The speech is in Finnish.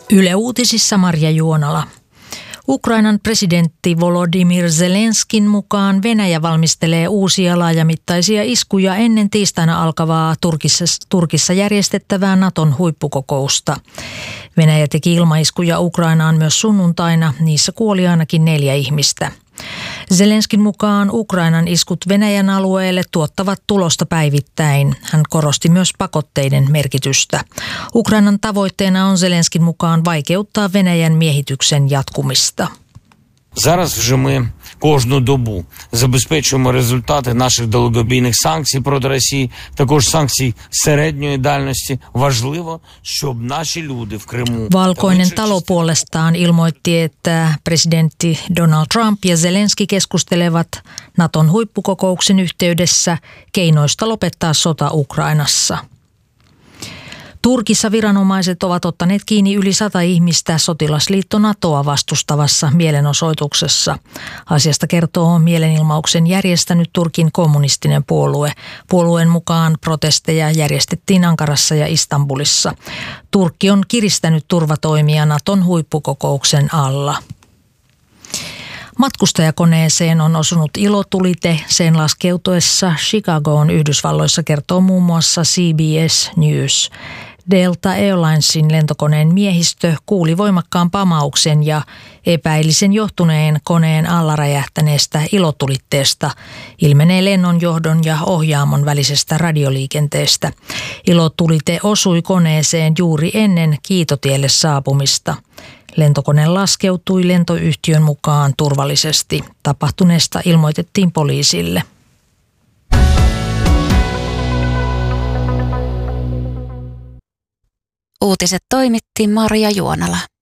Yle Uutisissa Marja Juonala. Ukrainan presidentti Volodymyr Zelenskin mukaan Venäjä valmistelee uusia laajamittaisia iskuja ennen tiistaina alkavaa Turkissa järjestettävää Naton huippukokousta. Venäjä teki ilmaiskuja Ukrainaan myös sunnuntaina, niissä kuoli ainakin 4 ihmistä. Zelenskin mukaan Ukrainan iskut Venäjän alueelle tuottavat tulosta päivittäin. Hän korosti myös pakotteiden merkitystä. Ukrainan tavoitteena on Zelenskin mukaan vaikeuttaa Venäjän miehityksen jatkumista. Зараз вже ми кожну добу забезпечуємо результати наших далекобійних санкцій проти Росії, також санкцій середньої дальності. Важливо, щоб наші люди в Криму... Valkoinen talo puolestaan ilmoitti, että presidentti Donald Trump ja Zelenski keskustelevat Naton huippukokouksen yhteydessä keinoista lopettaa sota Ukrainassa. Turkissa viranomaiset ovat ottaneet kiinni yli 100 ihmistä sotilasliitto NATOa vastustavassa mielenosoituksessa. Asiasta kertoo mielenilmauksen järjestänyt Turkin kommunistinen puolue. Puolueen mukaan protesteja järjestettiin Ankarassa ja Istanbulissa. Turkki on kiristänyt turvatoimia Naton huippukokouksen alla. Matkustajakoneeseen on osunut ilotulite sen laskeutuessa Chicagoon Yhdysvalloissa, kertoo muun muassa CBS News. Delta Airlinesin lentokoneen miehistö kuuli voimakkaan pamauksen ja epäili sen johtuneen koneen alla räjähtäneestä ilotulitteesta. Ilmenee lennonjohdon ja ohjaamon välisestä radioliikenteestä. Ilotulite osui koneeseen juuri ennen kiitotielle saapumista. Lentokone laskeutui lentoyhtiön mukaan turvallisesti. Tapahtuneesta ilmoitettiin poliisille. Uutiset toimitti Marja Juonala.